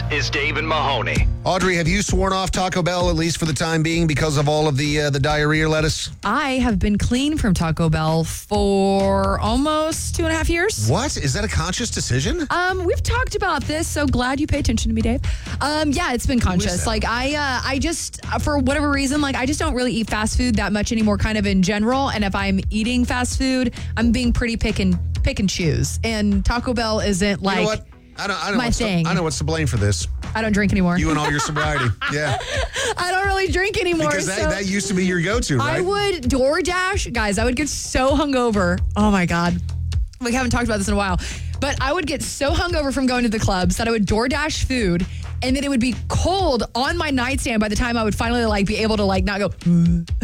is Dave and Mahoney. Audrey, have you sworn off Taco Bell, at least for the time being, because of all of the diarrhea lettuce? I have been clean from Taco Bell for almost 2.5 years. What? Is that a conscious decision? We've talked about this, so glad you pay attention to me, Dave. Yeah, it's been conscious. Like I just, for whatever reason, like I just don't really eat fast food that much anymore, kind of in general. And if I'm eating fast food, I'm being pretty pick and choose. And Taco Bell isn't like, you know what? I don't my thing. I know what's to blame for this. I don't drink anymore. You and all your sobriety. Yeah. I don't really drink anymore. Because that used to be your go-to, right? I would DoorDash. Guys, I would get so hungover. Oh, my God. We haven't talked about this in a while. But I would get so hungover from going to the clubs that I would DoorDash food, and then it would be cold on my nightstand by the time I would finally be able to not go. So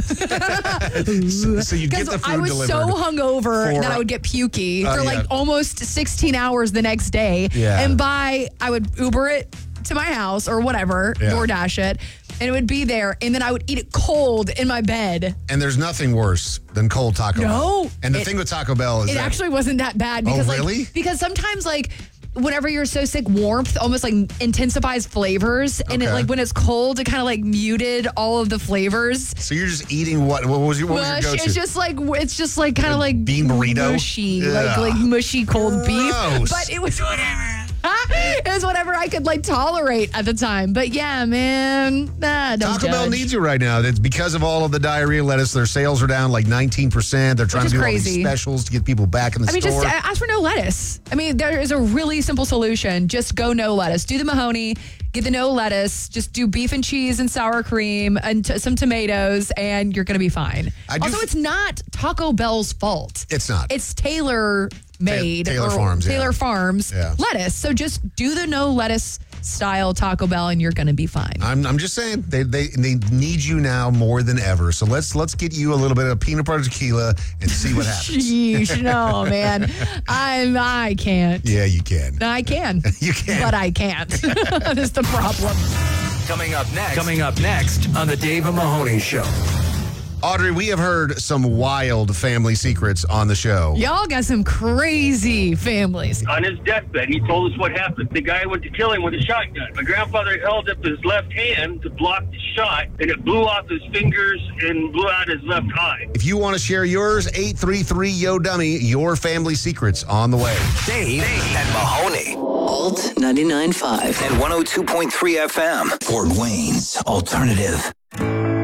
you get the food I was delivered. so hungover that I would get pukey for almost 16 hours the next day. Yeah. And I would Uber it to my house or whatever, DoorDash it, and it would be there, and then I would eat it cold in my bed. And there's nothing worse than cold Taco Bell. No. And the thing with Taco Bell is it actually wasn't that bad. Because, really? Because sometimes, whenever you're so sick, warmth almost intensifies flavors. And it when it's cold, it kind of muted all of the flavors. So you're just eating what was your Mush. go-to? It's just kind of like bean burrito? mushy, like mushy cold beef. Gross. But it was whatever. It was whatever I could tolerate at the time. But yeah, man, don't Taco judge. Bell needs you right now. It's because of all of the diarrhea lettuce. Their sales are down 19%. They're trying to do all these specials to get people back in the store. Just ask for no lettuce. There is a really simple solution. Just go no lettuce. Do the Mahoney. Get the no lettuce. Just do beef and cheese and sour cream and some tomatoes, and you're going to be fine. It's not Taco Bell's fault. It's not. It's Taylor made Taylor Farms. Taylor Farms Yeah. lettuce. So just do the no lettuce style Taco Bell, and you're going to be fine. I'm just saying they need you now more than ever. So let's get you a little bit of peanut butter tequila and see what happens. Sheesh, no, man, I can't. Yeah, you can. I can. You can, but I can't. That's the problem. Coming up next on the Dave and Mahoney Show. Audrey, we have heard some wild family secrets on the show. Y'all got some crazy families. On his deathbed, he told us what happened. The guy went to kill him with a shotgun. My grandfather held up his left hand to block the shot, and it blew off his fingers and blew out his left eye. If you want to share yours, 833-YO-DUMMY, your family secrets on the way. Dave and Mahoney. Alt 99.5 And 102.3 FM. Fort Wayne's Alternative.